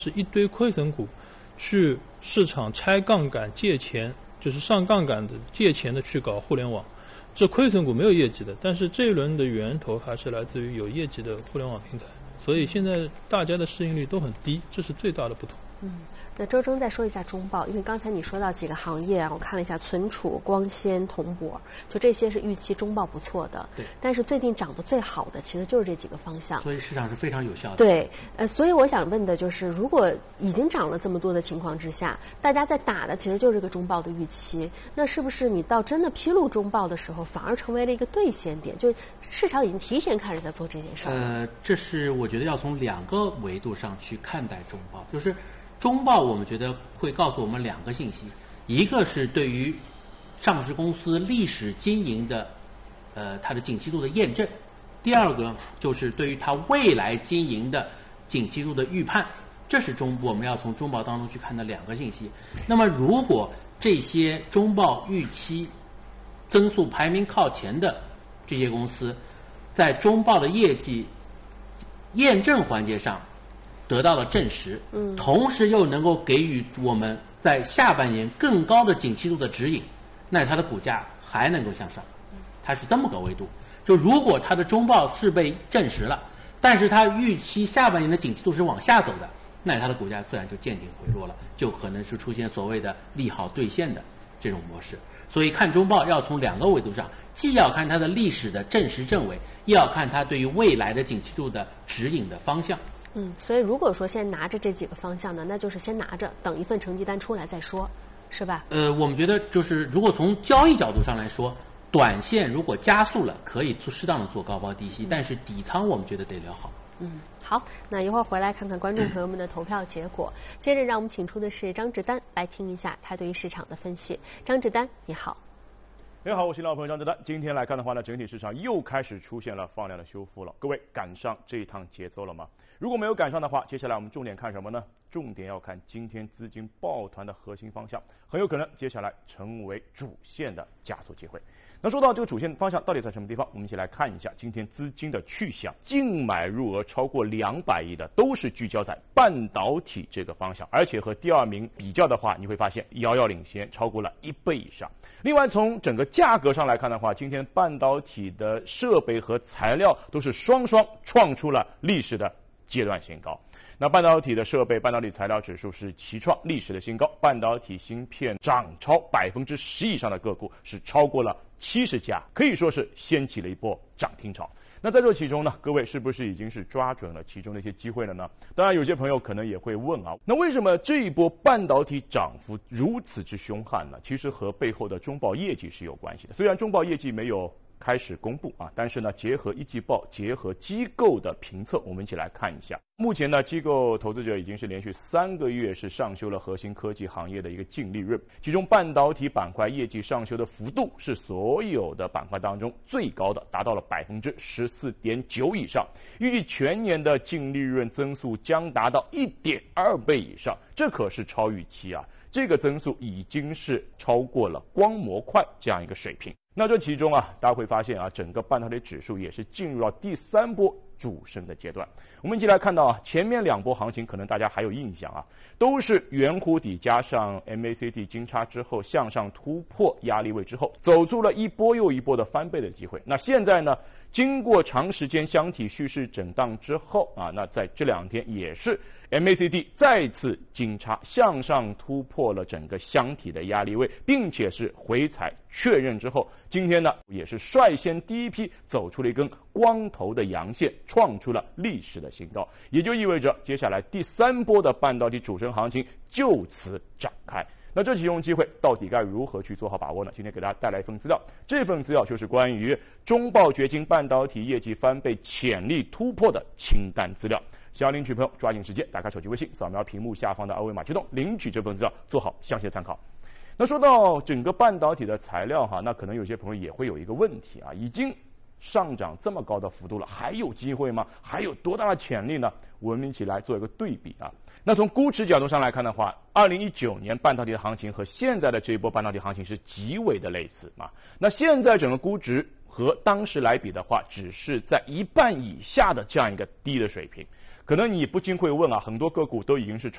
是一堆亏损股去市场拆杠杆借钱，就是上杠杆的借钱的去搞互联网。这亏损股没有业绩的，但是这一轮的源头还是来自于有业绩的互联网平台，所以现在大家的市盈率都很低，这是最大的不同。 那周征再说一下中报，因为刚才你说到几个行业啊，我看了一下存储、光纤、铜箔，就这些是预期中报不错的。 对。 但是最近涨得最好的其实就是这几个方向。 所以市场是非常有效的。 对，所以我想问的就是，如果已经涨了这么多的情况之下，大家在打的其实就是这个中报的预期，那是不是你到真的披露中报的时候，反而成为了一个兑现点？就市场已经提前开始在做这件事儿。 这是我觉得要从两个维度上去看待中报，就是中报我们觉得会告诉我们两个信息，一个是对于上市公司历史经营的它的景气度的验证，第二个就是对于它未来经营的景气度的预判，这是我们要从中报当中去看的两个信息。那么如果这些中报预期增速排名靠前的这些公司在中报的业绩验证环节上得到了证实，同时又能够给予我们在下半年更高的景气度的指引，那它的股价还能够向上，它是这么个维度。就如果它的中报是被证实了，但是它预期下半年的景气度是往下走的，那它的股价自然就见顶回落了，就可能是出现所谓的利好兑现的这种模式。所以看中报要从两个维度上，既要看它的历史的证实证伪，又要看它对于未来的景气度的指引的方向。 所以如果说先拿着这几个方向呢，那就是先拿着，等一份成绩单出来再说，是吧？ 我们觉得就是如果从交易角度上来说，短线如果加速了，可以适当的做高抛低吸，但是底仓我们觉得得留好。 好，那一会儿回来看看观众朋友们的投票结果。接着让我们请出的是张志丹来听一下他对于市场的分析。张志丹，你好。 你好，我是老朋友张志丹。今天来看的话呢，整体市场又开始出现了放量的修复了。各位赶上这一趟节奏了吗？如果没有赶上的话，接下来我们重点看什么呢？重点要看今天资金抱团的核心方向，很有可能接下来成为主线的加速机会。那说到这个主线方向到底在什么地方，我们一起来看一下今天资金的去向。净买入额超过200亿的都是聚焦在半导体这个方向，而且和第二名比较的话，你会发现遥遥领先，超过了1倍以上。另外从整个价格上来看的话，今天半导体的设备和材料都是双双创出了历史的阶段新高。那半导体的设备、半导体材料指数是齐创历史的新高，半导体芯片涨超10%以上的个股是超过了70家，可以说是掀起了一波涨停潮。那在这其中呢，各位是不是已经是抓准了其中的一些机会了呢？当然有些朋友可能也会问啊，那为什么这一波半导体涨幅如此之凶悍呢？其实和背后的中报业绩是有关系的。虽然中报业绩没有开始公布啊，但是呢，结合一季报，结合机构的评测，我们一起来看一下。目前呢，机构投资者已经是连续3个月是上修了核心科技行业的一个净利润，其中半导体板块业绩上修的幅度是所有的板块当中最高的，达到了14.9%以上。预计全年的净利润增速将达到1.2倍以上，这可是超预期啊！这个增速已经是超过了光模块这样一个水平。那这其中啊，大家会发现啊，整个半导体指数也是进入了第3波主升的阶段。我们一起来看到啊，前面2波行情可能大家还有印象啊，都是圆弧底加上 MACD 金叉之后向上突破压力位之后，走出了一波又一波的翻倍的机会。那现在呢，经过长时间箱体蓄势震荡之后啊，那在这2天也是 MACD 再次金叉向上突破了整个箱体的压力位，并且是回踩确认之后，今天呢也是率先第一批走出了一根光头的阳线，创出了历史的新高，也就意味着接下来第3波的半导体主升行情就此展开。那这其中机会到底该如何去做好把握呢？今天给大家带来一份资料，这份资料就是关于中报掘金半导体业绩翻倍潜力突破的清单资料。想要领取朋友抓紧时间打开手机微信，扫描屏幕下方的2维码驱动领取这份资料，做好详细的参考。那说到整个半导体的材料哈，那可能有些朋友也会有一个问题啊，已经上涨这么高的幅度了，还有机会吗？还有多大的潜力呢？我们一起来做一个对比啊。那从估值角度上来看的话，2019年半导体的行情和现在的这一波半导体行情是极为的类似啊。那现在整个估值和当时来比的话，只是在1半以下的这样一个低的水平。 可能你不禁会问啊，很多个股都已经是